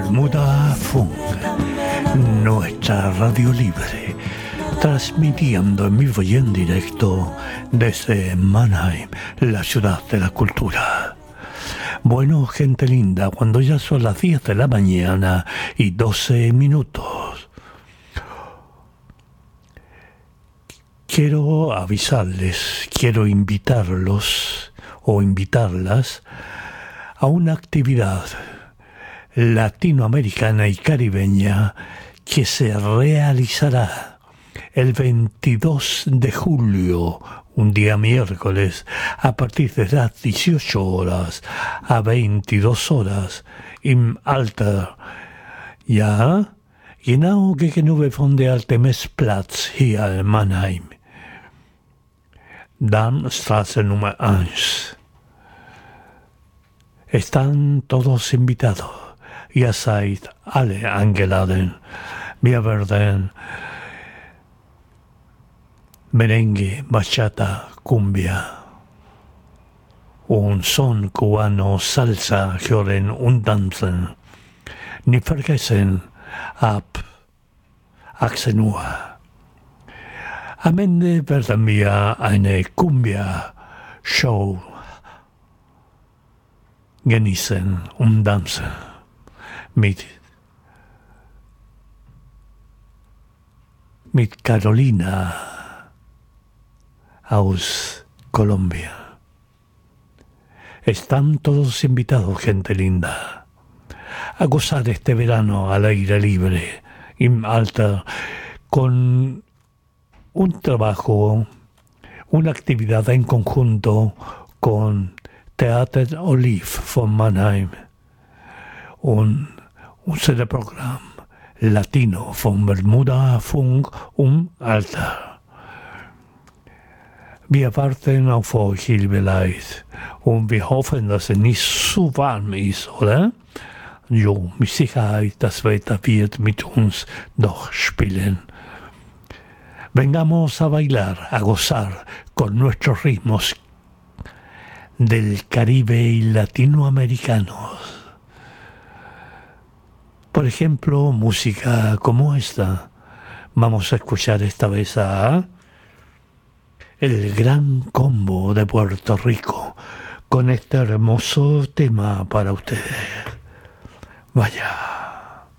Bermuda Funk, nuestra radio libre, transmitiendo en vivo y en directo desde Mannheim, la ciudad de la cultura. Bueno, gente linda, cuando ya son las 10 de la mañana y 12 minutos, quiero avisarles, quiero invitarlos o invitarlas a una actividad latinoamericana y caribeña que se realizará el 22 de julio, un día miércoles, a partir de las 18 horas a 22 horas, im Alter. Ja, genau gegenüber von der Artemisplatz hier in Mannheim. Darmstraße Nummer 1. Están todos invitados. Ihr seid alle eingeladen. Wir werden merengue, bachata, cumbia, un son cubano, salsa hören und tanzen. Nicht vergessen, ab 18 Uhr. Am Ende werden wir eine Cumbia-Show genießen und tanzen mit Carolina aus Colombia. Están todos invitados, gente linda, a gozar este verano al aire libre, im Alter, con un trabajo, una actividad en conjunto con Theater Olive von Mannheim, un Programm Latino von Bermuda Funk Alter. Wir warten auf euch, liebe Leute, und wir hoffen, dass es nicht zu warm ist, oder? Jo, mit Sicherheit, das Wetter wird mit uns doch spielen. Vengamos a bailar, a gozar con nuestros ritmos del Caribe y latinoamericanos. Por ejemplo, música como esta. Vamos a escuchar esta vez a el Gran Combo de Puerto Rico con este hermoso tema para ustedes. Vaya.